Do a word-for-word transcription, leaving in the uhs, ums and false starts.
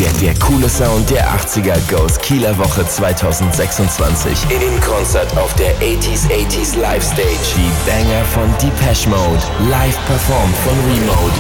Der, der coole Sound der achtziger goes Kieler Woche zwanzig sechsundzwanzig in Konzert auf der achtziger achtziger Live Stage. Die Banger von Depeche Mode, live performt von Remote